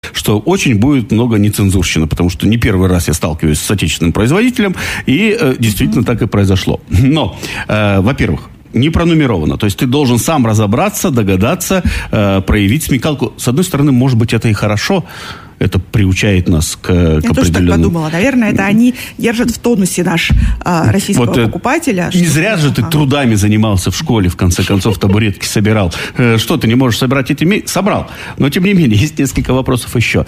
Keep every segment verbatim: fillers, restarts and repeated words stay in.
что очень будет много нецензурщины, потому что не первый раз я сталкиваюсь с отечественным производителем, и э, действительно так и произошло. Но, э, во-первых, не пронумеровано. То есть ты должен сам разобраться, догадаться, э, проявить смекалку. С одной стороны, может быть, это и хорошо. Это приучает нас к, к определенному... Я тоже так подумала. Наверное, это они держат в тонусе наш а, российского вот, покупателя. Не зря же ты ага. трудами занимался в школе, в конце концов, табуретки собирал. Что, ты не можешь собрать эти... Собрал. Но, тем не менее, есть несколько вопросов еще.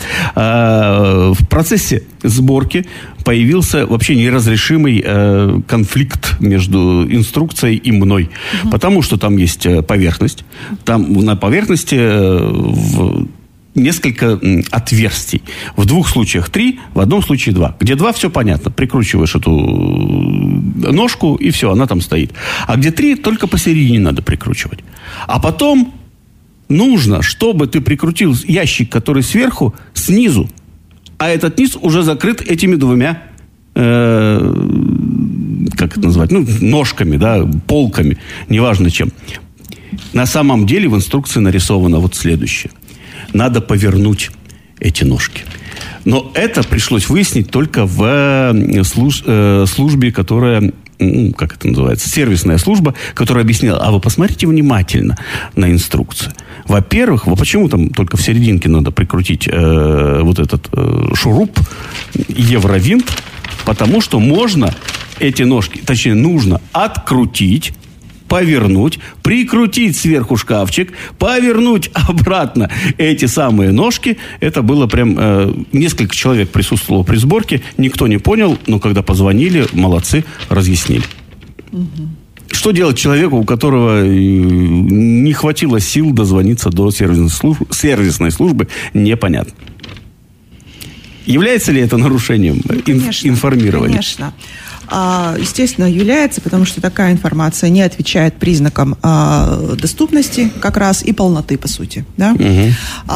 В процессе сборки появился вообще неразрешимый конфликт между инструкцией и мной. Угу. Потому что там есть поверхность. Там на поверхности... В несколько отверстий. В двух случаях три, в одном случае два. Где два, все понятно. Прикручиваешь эту ножку, и все, она там стоит. А где три, только посередине надо прикручивать. А потом нужно, чтобы ты прикрутил ящик, который сверху, снизу. А этот низ уже закрыт этими двумя э, как это назвать? Ну, ножками, да, полками. Неважно чем. На самом деле в инструкции нарисовано вот следующее. Надо повернуть эти ножки. Но это пришлось выяснить только в служ... службе, которая, как это называется, сервисная служба, которая объясняла, а вы посмотрите внимательно на инструкцию. Во-первых, почему там только в серединке надо прикрутить э, вот этот э, шуруп, евровинт, потому что можно эти ножки, точнее, нужно открутить, повернуть, прикрутить сверху шкафчик, повернуть обратно эти самые ножки. Это было прям... Э, несколько человек присутствовало при сборке. Никто не понял, но когда позвонили, молодцы, разъяснили. Угу. Что делать человеку, у которого не хватило сил дозвониться до сервисной службы, сервисной службы, непонятно. Является ли это нарушением конечно, информирования? Конечно. Естественно, является, потому что такая информация не отвечает признакам а, доступности как раз и полноты, по сути. Да? Угу.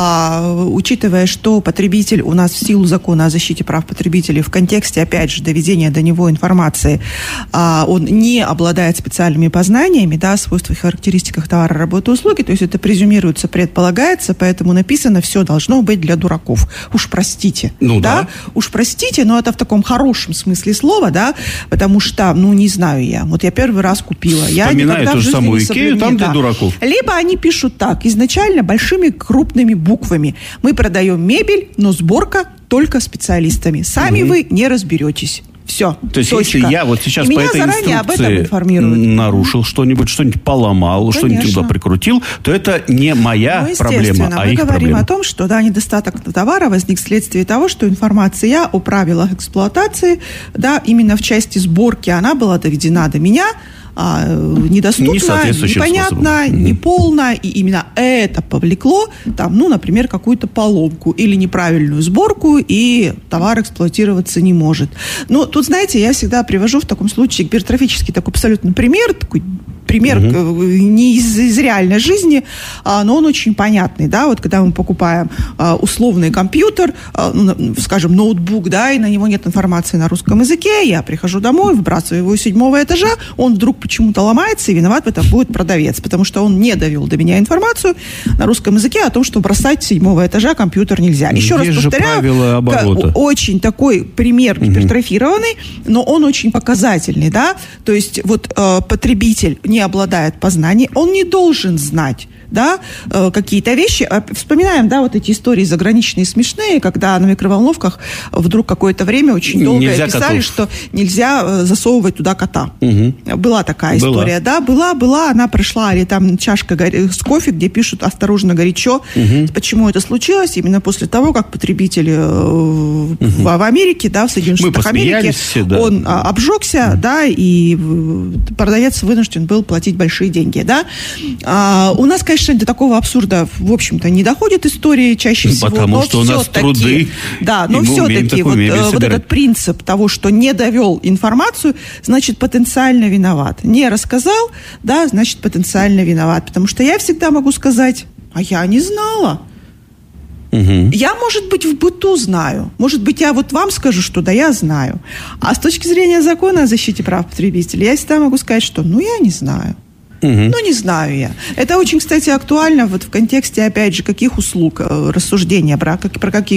А, учитывая, что потребитель у нас в силу закона о защите прав потребителей в контексте, опять же, доведения до него информации, а, он не обладает специальными познаниями, да, о свойствах и характеристиках товара, работы, услуги, то есть это презюмируется, предполагается, поэтому написано все должно быть для дураков. Уж простите. Ну да. да? Уж простите, но это в таком хорошем смысле слова, да, потому что, ну, не знаю я. Вот я первый раз купила. Я Вспоминаю ту же самую Икею, там для дураков. Либо они пишут так, изначально большими крупными буквами. Мы продаем мебель, но сборка только специалистами. Сами угу. вы не разберетесь. Все. То есть, точка. если я вот сейчас и по этой инструкции нарушил что-нибудь, что-нибудь поломал, конечно. Что-нибудь туда прикрутил, то это не моя ну, проблема, а мы их говорим проблема. О том, что да, недостаток товара возник вследствие того, что информация о правилах эксплуатации, да, именно в части сборки, она была доведена до меня, а, недоступно, не непонятно, способом. неполно, и именно это повлекло, там, ну, например, какую-то поломку или неправильную сборку, и товар эксплуатироваться не может. Ну, тут, знаете, я всегда привожу в таком случае гипертрофический такой абсолютно пример, такой пример угу. не из, из реальной жизни, а, но он очень понятный, да, вот когда мы покупаем а, условный компьютер, а, ну, скажем, ноутбук, да, и на него нет информации на русском языке, я прихожу домой, выбрасываю его из седьмого этажа, он вдруг почему-то ломается, и виноват в этом будет продавец, потому что он не довел до меня информацию на русском языке о том, что бросать с седьмого этажа компьютер нельзя. Еще Здесь раз повторяю, очень такой пример гипертрофированный, угу. но он очень показательный, да, то есть вот э, потребитель не обладает познанием, он не должен знать, да, э, какие-то вещи. Вспоминаем, да, вот эти истории заграничные смешные, когда на микроволновках вдруг какое-то время очень долго нельзя писали, котов. Что нельзя э, засовывать туда кота. Угу. Была такая была. история, да, была, была, она прошла, или там чашка гори- с кофе, где пишут «осторожно, горячо». Угу. Почему это случилось? Именно после того, как потребитель э, угу. в, в Америке, да, в Соединенных Штатах Америки, все, да. он а, обжегся, угу. да, и продавец вынужден был платить большие деньги, да. А, у нас, конечно, до такого абсурда, в общем-то, не доходит истории чаще всего. Потому что у нас труды. Да, но все-таки вот, вот этот принцип того, что не довел информацию, значит, потенциально виноват. Не рассказал, да, значит, потенциально виноват. Потому что я всегда могу сказать, а я не знала. Угу. Я, может быть, в быту знаю. Может быть, я вот вам скажу, что да, я знаю. А с точки зрения закона о защите прав потребителей, я всегда могу сказать, что ну, я не знаю. Угу. Ну, не знаю я. Это очень, кстати, актуально вот в контексте, опять же, каких услуг рассуждения, про, про какие